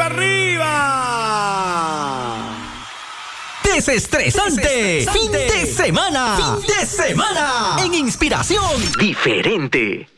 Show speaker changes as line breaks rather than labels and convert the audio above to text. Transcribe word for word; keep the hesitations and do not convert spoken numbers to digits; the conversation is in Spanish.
arriba, arriba.
Desestresante.
Desestresante.
Fin de semana.
Fin de semana.
En Inspiración
Diferente.